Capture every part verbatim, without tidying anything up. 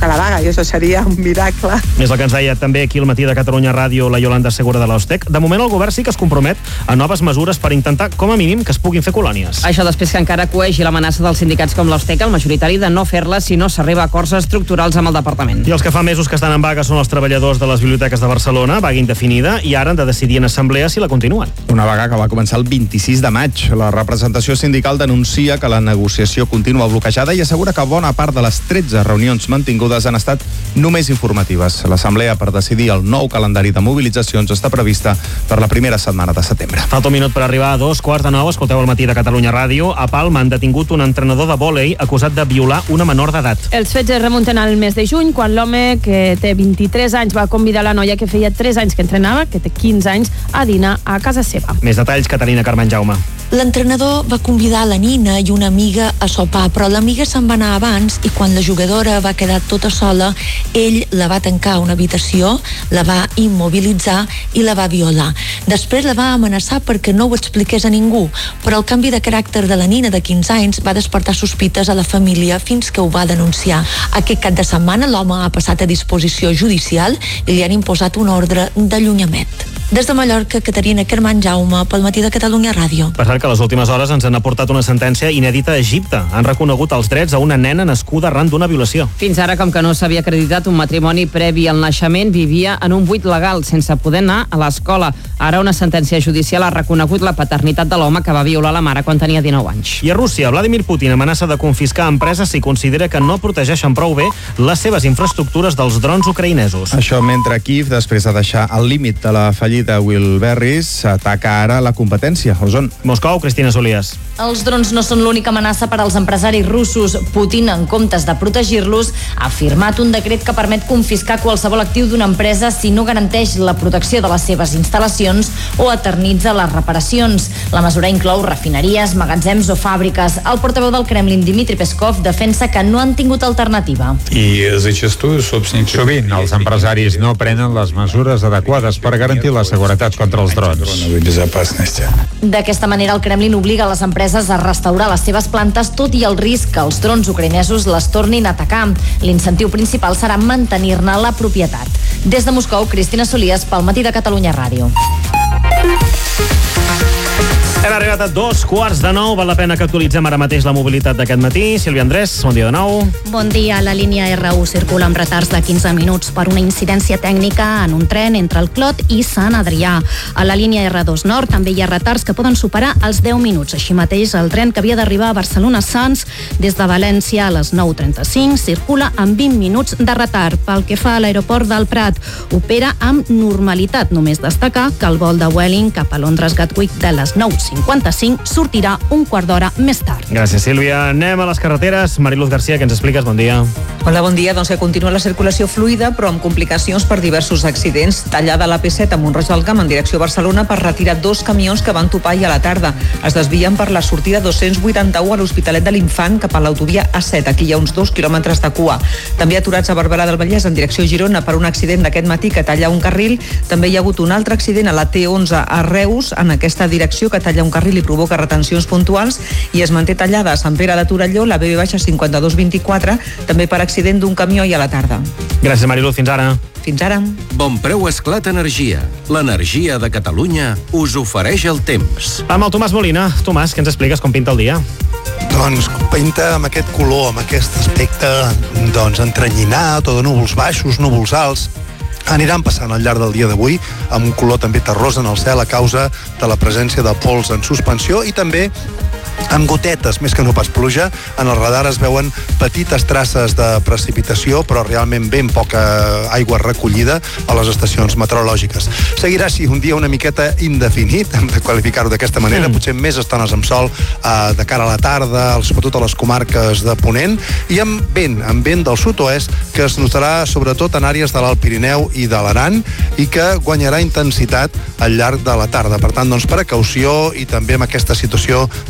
toca la vaga, i això seria un miracle. És el que ens deia també aquí al Matí de Catalunya Ràdio la Yolanda Segura de l'Ostec. De moment el govern sí que es compromet a noves mesures per intentar, com a mínim, que es puguin fer colònies. Això després que encara coegi l'amenaça dels sindicats com l'Ostec, el majoritari de no fer-les si no s'arriba a acords estructurals amb el departament. I els que fa mesos que estan en vaga són els treballadors de les biblioteques de Barcelona, vaga indefinida, i ara han de decidir en assemblea si la continuen. Una vaga que va començar el vint-i-sis de maig. La representació sindical denuncia que la negociació continua bloquejada i assegura que bona part de les tretze reunions mantingudes han estat només informatives. L'assemblea per decidir el nou calendari de mobilitzacions està prevista per la primera setmana de setembre. Falta un minut per arribar a dos quarts de nou. Escolteu el Matí de Catalunya Ràdio. A Palma han detingut un entrenador de vòlei acusat de violar una menor d'edat. Els fets es remunten al mes de juny, quan l'home, que té vint-i-tres anys, va convidar la noia que feia tres anys que entrenava, que té quinze anys, a dinar a casa seva. Més detalls, Caterina Carmen Jaume. L'entrenador va convidar la Nina i una amiga a sopar, però l'amiga se'n va anar abans i quan la jugadora va quedar tota sola, ell la va tancar a una habitació, la va immobilitzar i la va violar. Després la va amenaçar perquè no ho expliqués a ningú, però el canvi de caràcter de la Nina de quinze anys va despertar sospites a la família fins que ho va denunciar. Aquest cap de setmana l'home ha passat a disposició judicial i li han imposat un ordre d'allunyament. Des de Mallorca, Caterina Carmen Jaume, pel Matí de Catalunya Ràdio. Per cert que a les últimes hores ens han aportat una sentència inèdita a Egipte. Han reconegut els drets a una nena nascuda arran d'una violació. Fins ara, com que no s'havia acreditat un matrimoni previ al naixement, vivia en un buit legal, sense poder anar a l'escola. Ara una sentència judicial ha reconegut la paternitat de l'home que va violar la mare quan tenia dinou anys. I a Rússia, Vladimir Putin amenaça de confiscar empreses si considera que no protegeixen prou bé les seves infraestructures dels drons ucraïnesos. Això mentre Kiev, després de deixar al límit de la fallida de Wilberris, ataca ara la competència. Osona. Moscou, Cristina Solies. Els drons no són l'única amenaça per als empresaris russos. Putin, en comptes de protegir-los, ha firmat un decret que permet confiscar qualsevol actiu d'una empresa si no garanteix la protecció de les seves instal·lacions o eternitza les reparacions. La mesura inclou refineries, magatzems o fàbriques. El portaveu del Kremlin, Dmitry Peskov, defensa que no han tingut alternativa. Sovint els empresaris no prenen les mesures adequades per garantir la seguretat contra els drons. D'aquesta manera, el Kremlin obliga les empreses a restaurar les seves plantes, tot i el risc que els drons ucraïnesos les tornin a atacar. L'incentiu principal serà mantenir-ne la propietat. Des de Moscou, Cristina Solies, pel Matí de Catalunya Ràdio. Hem arribat a dos quarts de nou. Val la pena que actualitzem ara mateix la mobilitat d'aquest matí. Sílvia Andrés, bon dia de nou. Bon dia. La línia R u circula amb retards de quinze minuts per una incidència tècnica en un tren entre el Clot i Sant Adrià. A la línia R dos Nord també hi ha retards que poden superar els deu minuts. Així mateix, el tren que havia d'arribar a Barcelona-Sants des de València a les nou trenta-cinc circula amb vint minuts de retard. Pel que fa a l'aeroport del Prat, opera amb normalitat. Només destacar que el vol de Vueling cap a Londres Gatwick de les nou cinquanta-cinc sortirà un quart d'hora més tard. Gràcies, Sílvia. Anem a les carreteres. Mariluz García, què ens expliques? Bon dia. Hola, bon dia. Doncs que continua la circulació fluida, però amb complicacions per diversos accidents. Tallada la P set a Mont-roig del Camp en direcció a Barcelona per retirar dos camions que van topar ahir a la tarda. Es desvien per la sortida dos-cents vuitanta-u a l'Hospitalet de l'Infant cap a l'autovia A set. Aquí hi ha uns dos quilòmetres de cua. També aturats a Barberà del Vallès en direcció a Girona per un accident d'aquest matí que talla un carril. També hi ha hagut un altre accident a la T onze a Reus en aquesta direcció que talla un carril i provoca retencions puntuals i es manté tallada a Sant Pere de Torelló la B B cinquanta-dos vint-i-quatre també per accident d'un camió ahir a la tarda. Gràcies, Mariluz. Fins ara. Fins ara. Bon preu Esclat Energia. L'energia de Catalunya us ofereix el temps. Amb el Tomàs Molina. Tomàs, què ens expliques com pinta el dia? Doncs pinta amb aquest color, amb aquest aspecte doncs entranyinat o de núvols baixos, núvols alts. Aniran passant al llarg del dia d'avui amb un color també terrós en el cel a causa de la presència de pols en suspensió i també amb gotetes, més que no pas pluja. En el radar es veuen petites traces de precipitació, però realment ben poca aigua recollida a les estacions meteorològiques. Seguirà així un dia una miqueta indefinit, hem de qualificar-ho d'aquesta manera, mm. potser més estones amb sol eh, de cara a la tarda, sobretot a les comarques de Ponent, i amb vent, amb vent del sud-oest, que es notarà sobretot en àrees de l'Alt Pirineu i de l'Aran, i que guanyarà intensitat al llarg de la tarda. Per tant, doncs, precaució i també amb aquesta situació de risc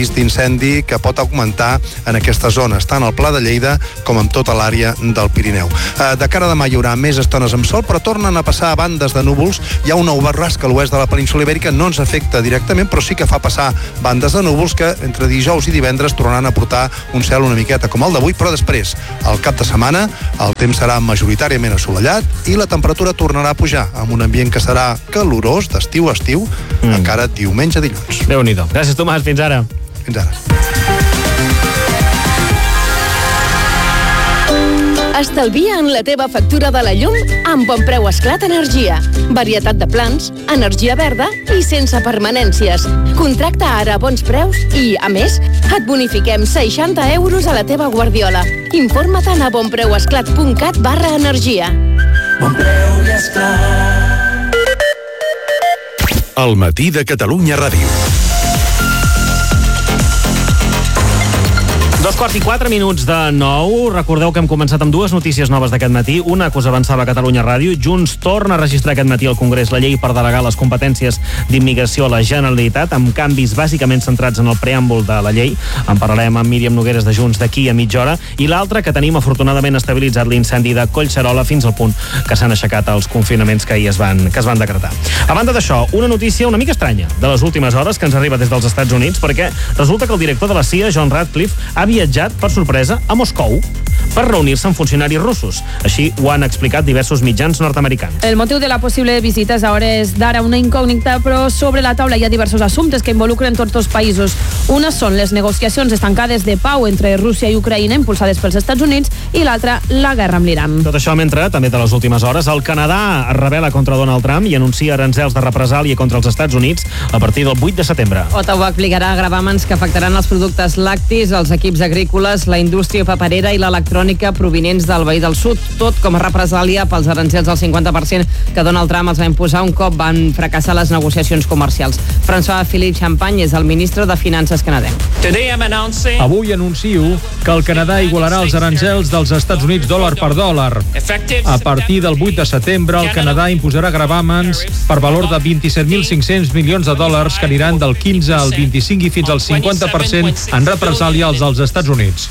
risc d'incendi que pot augmentar en aquestes zones, tant al Pla de Lleida com en tota l'àrea del Pirineu. De cara a demà hi haurà més estones amb sol, però tornen a passar a bandes de núvols. Hi ha una borrasca a l'oest de la península Ibèrica, no ens afecta directament, però sí que fa passar bandes de núvols que entre dijous i divendres tornaran a portar un cel una miqueta com el d'avui, però després, al cap de setmana, el temps serà majoritàriament assolellat i la temperatura tornarà a pujar, amb un ambient que serà calorós d'estiu a estiu, mm. encara diumenge a dilluns. Déu-n'hi-do. Gràcies, Tomàs. Fins ara. Fins ara. Estalvia en la teva factura de la llum amb Bon Preu Esclat Energia. Varietat de plans, energia verda i sense permanències. Contracta ara a bons preus i, a més, et bonifiquem seixanta euros a la teva guardiola. Informa-te'n a bonpreuesclat punt cat barra energia. Bon Preu i Esclat. El matí de Catalunya Ràdio. Dos quarts i quatre minuts de nou. Recordeu que hem començat amb dues notícies noves d'aquest matí. Una que us avançava a Catalunya Ràdio. Junts torna a registrar aquest matí al Congrés la llei per delegar les competències d'immigració a la Generalitat, amb canvis bàsicament centrats en el preàmbul de la llei. En parlarem amb Míriam Nogueres de Junts d'aquí a mitja hora. I l'altra, que tenim afortunadament estabilitzat l'incendi de Collserola fins al punt que s'han aixecat els confinaments que ahir es van, que es van decretar. A banda d'això, una notícia una mica estranya de les últimes hores que ens arriba des dels Estats Units, perquè resulta que el director de la C I A, John Ratcliffe, ha viatjat, per sorpresa, a Moscou per reunir-se amb funcionaris russos. Així ho han explicat diversos mitjans nord-americans. El motiu de la possible visita és a hores d'ara una incògnita, però sobre la taula hi ha diversos assumptes que involucren tots dos països. Una són les negociacions estancades de pau entre Rússia i Ucraïna, impulsades pels Estats Units, i l'altra, la guerra amb l'Iran. Tot això mentre, també de les últimes hores, el Canadà es rebel·la contra Donald Trump i anuncia aranzels de represàlia contra els Estats Units a partir del vuit de setembre. Ottawa aplicarà gravàmens que afectaran els productes lactis, els equips agrícoles, la indústria paperera i l'electrònica provinents del veí del sud, tot com a represàlia pels arancels del cinquanta per cent que Donald Trump els va imposar un cop van fracassar les negociacions comercials. François-Philippe Champagne és el ministre de Finances canadenc. Avui anuncio que el Canadà igualarà els arancels dels Estats Units dòlar per dòlar. A partir del vuit de setembre, el Canadà imposarà gravàmens per valor de vint-i-set mil cinc-cents milions de dòlars que aniran del quinze al vint-i-cinc i fins al cinquanta per cent en represàlia als dels Estats Units.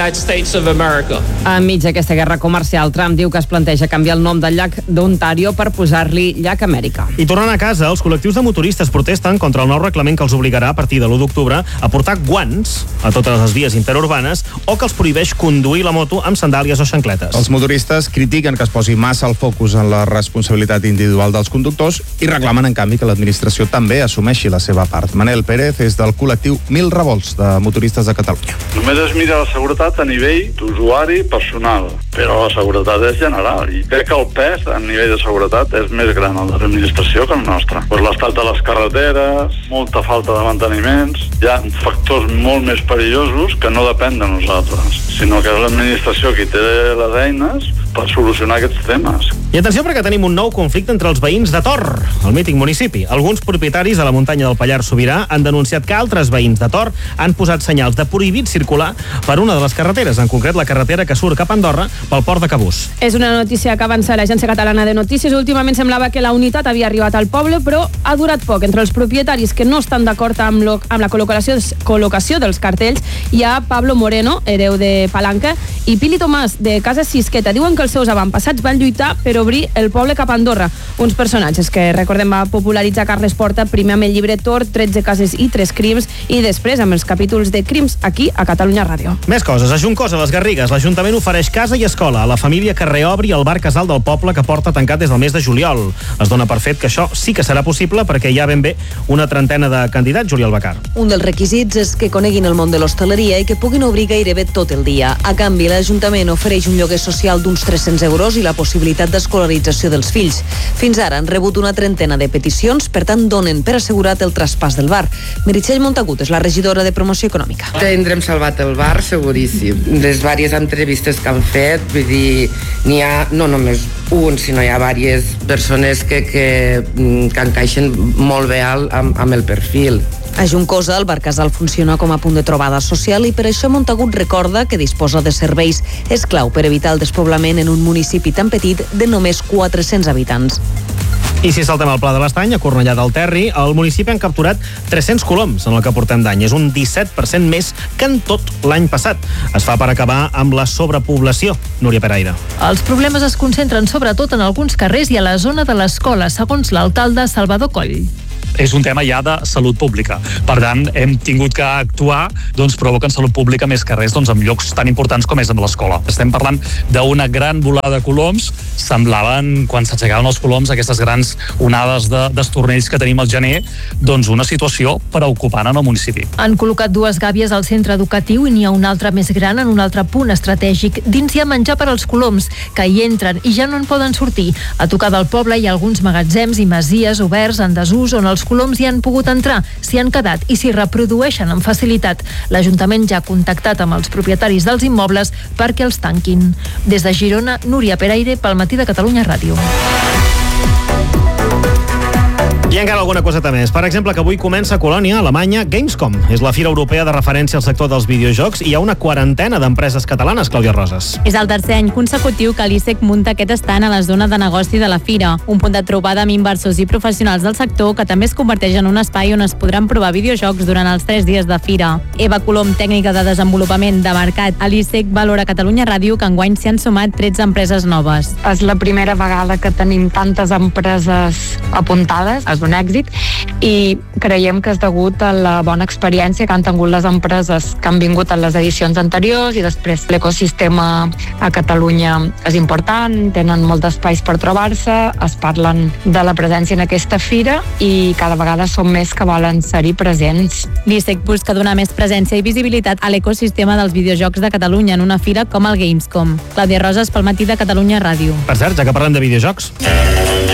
Enmig d'aquesta guerra comercial, Trump diu que es planteja canviar el nom del llac d'Ontario per posar-li llac Amèrica. I tornant a casa, els col·lectius de motoristes protesten contra el nou reglament que els obligarà a partir de l'u d'octubre a portar guants a totes les vies interurbanes o que els prohibeix conduir la moto amb sandàlies o xancletes. Els motoristes critiquen que es posi massa el focus en la responsabilitat individual dels conductors i reclamen, en canvi, que l'administració també assumeixi la seva part. Manel Pérez és del col·lectiu Mil Revolts de Motoristes de Catalunya. Només es mira la seguretat a nivell d'usuari personal, però la seguretat és general i crec que el pes a nivell de seguretat és més gran el de l'administració que el nostre. Pues l'estat de les carreteres, molta falta de manteniments, hi ha factors molt més perillosos que no depèn de nosaltres, sinó que és l'administració qui té les eines per solucionar aquests temes. I atenció, perquè tenim un nou conflicte entre els veïns de Tor, el mític municipi. Alguns propietaris de la muntanya del Pallars Sobirà han denunciat que altres veïns de Tor han posat senyals de prohibit circular per una de les carreteres, en concret la carretera que surt cap a Andorra pel port de Cabús. És una notícia que avança l'Agència Catalana de Notícies. Últimament semblava que la unitat havia arribat al poble, però ha durat poc. Entre els propietaris que no estan d'acord amb, lo, amb la col·locació, col·locació dels cartells hi ha Pablo Moreno, hereu de Palanca, i Pili Tomàs, de Casa Sisqueta. Diuen que els seus avantpassats van lluitar per obrir el poble cap a Andorra. Uns personatges que, recordem, va popularitzar Carles Porta, primer amb el llibre Tor, tretze cases i tres crims, i després amb els capítols de crims aquí a Catalunya Ràdio. Més coses. A Juncosa, a les Garrigues, l'Ajuntament ofereix casa i escola a la família que reobri el bar Casal del Poble que porta tancat des del mes de juliol. Es dona per fet que això sí que serà possible perquè hi ha ben bé una trentena de candidats, Juliol Bacar. Un dels requisits és que coneguin el món de l'hostaleria i que puguin obrir gairebé tot el dia. A canvi, l'Ajuntament ofereix un lloguer social d'uns tres-cents euros i la possibilitat d'escolarització dels fills. Fins ara han rebut una trentena de peticions, per tant donen per assegurat el traspàs del bar. Meritxell Montagut és la regidora de Promoció Econòmica. Tindrem salvat el bar, seguríssim. Les diverses entrevistes que han fet, vull dir, n'hi ha no només un, sinó hi ha diverses persones que, que, que encaixen molt bé amb, amb el perfil. A Juncosa, el bar Casal funciona com a punt de trobada social i per això Montagut recorda que disposa de serveis. És clau per evitar el despoblament en un municipi tan petit de només quatre-cents habitants. I si saltem al Pla de l'Estany, a Cornellà del Terri, al municipi han capturat tres-cents coloms en el que portem d'any. És un disset per cent més que en tot l'any passat. Es fa per acabar amb la sobrepoblació. Núria Peraire. Els problemes es concentren sobretot en alguns carrers i a la zona de l'escola, segons l'alcalde Salvador Coll. És un tema ja de salut pública. Per tant, hem tingut que actuar doncs, provoca en salut pública més carrers doncs, en llocs tan importants com és en l'escola. Estem parlant d'una gran volada de coloms. Semblaven, quan s'aixecaven els coloms, aquestes grans onades de, d'estornells que tenim al gener, doncs una situació preocupant en el municipi. Han col·locat dues gàbies al centre educatiu i n'hi ha una altra més gran en un altre punt estratègic. Dins hi ha menjar per als coloms, que hi entren i ja no en poden sortir. A tocar del poble hi ha alguns magatzems i masies oberts en desús on els coloms hi han pogut entrar, s'hi han quedat i s'hi reprodueixen amb facilitat. L'Ajuntament ja ha contactat amb els propietaris dels immobles perquè els tanquin. Des de Girona, Núria Peraire, pel Matí de Catalunya Ràdio. I encara alguna coseta més. Per exemple, que avui comença a Colònia, Alemanya, Gamescom. És la fira europea de referència al sector dels videojocs i hi ha una quarantena d'empreses catalanes, Clàudia Roses. És el tercer any consecutiu que l'I S E C munta aquest estand a la zona de negoci de la fira, un punt de trobada amb inversors i professionals del sector que també es converteix en un espai on es podran provar videojocs durant els tres dies de fira. Eva Colom, tècnica de desenvolupament de mercat a l'I S E C, valora Catalunya Ràdio que enguany s'hi han sumat tretze empreses noves. És la primera vegada que tenim tantes empreses apuntades, és un èxit, i creiem que és degut a la bona experiència que han tingut les empreses que han vingut a les edicions anteriors i després l'ecosistema a Catalunya és important, tenen molts espais per trobar-se, es parlen de la presència en aquesta fira i cada vegada són més que volen ser-hi presents. L'I S E C busca donar més presència i visibilitat a l'ecosistema dels videojocs de Catalunya en una fira com el Gamescom. Clàudia Roses, pel Matí de Catalunya Ràdio. Per cert, ja que parlem de videojocs...